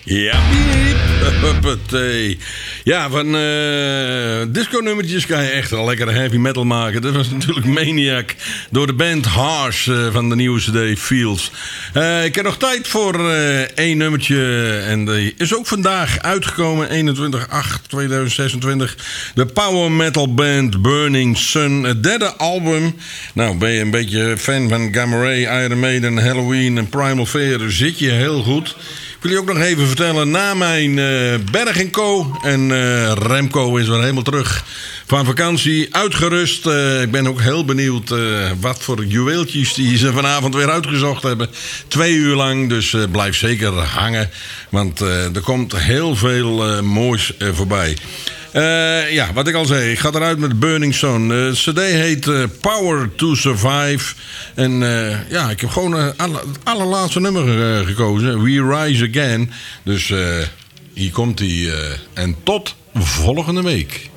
Ja, huppatee. Ja, van disco-nummertjes kan je echt een lekkere heavy metal maken. Dat was natuurlijk Maniac door de band Harsh van de nieuwe CD Fields. Ik heb nog tijd voor één nummertje. En die is ook vandaag uitgekomen, 21/8/2026. De power metal band Burning Sun. Het derde album. Nou, ben je een beetje fan van Gamma Ray, Iron Maiden, Halloween en Primal Fear, zit je heel goed. Ik wil je ook nog even vertellen, na mijn Berg & Co. En Remco is weer helemaal terug van vakantie, uitgerust. Ik ben ook heel benieuwd wat voor juweeltjes die ze vanavond weer uitgezocht hebben. 2 uur lang, dus blijf zeker hangen. Want er komt heel veel moois voorbij. Ja, wat ik al zei, ik ga eruit met Burning Sun. De CD heet Power to Survive. En ja, ik heb gewoon het allerlaatste nummer gekozen. We Rise Again. Dus hier komt hij. En tot volgende week.